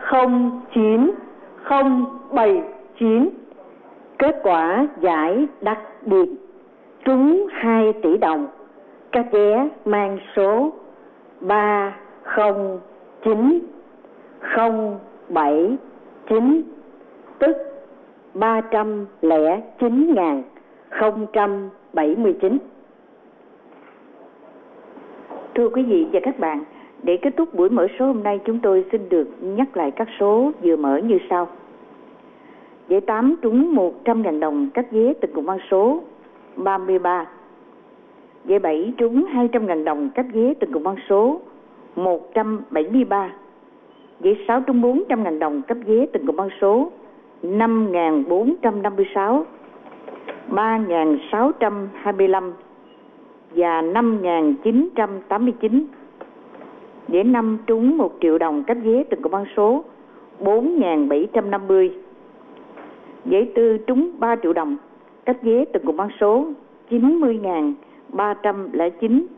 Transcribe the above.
09079. Kết quả giải đặc biệt trúng 2 tỷ đồng. Các vé mang số 309079, tức 309.079. Thưa quý vị và các bạn, để kết thúc buổi mở số hôm nay, chúng tôi xin được nhắc lại các số vừa mở như sau. Giải 8 trúng 100.000 đồng, các vé từng cùng mang số 33. Giải 7 trúng 200.000 đồng, các vé từng cùng mang số 173. Giải 6 trúng 400.000 đồng, cấp vé từng cùng mang số 5.456, 3.625 và 5.989. Giải 5 trúng 1 triệu đồng, cấp vé từng cùng mang số 4.750. Giải 4 trúng 3 triệu đồng, cấp vé từng cùng mang số 90.309.